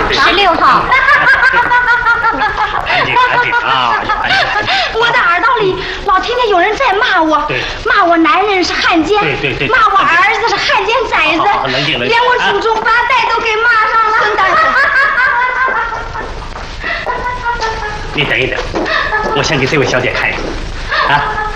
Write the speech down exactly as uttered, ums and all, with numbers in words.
十六号。 安静安静啊！ 我的耳朵里老听见有人在骂我，骂我男人是汉奸， 对对对， 骂我儿子是汉奸崽子， 冷静冷静， 连我祖宗八代都给骂上了。孙大人， 你等一等，我先给这位小姐看一看啊。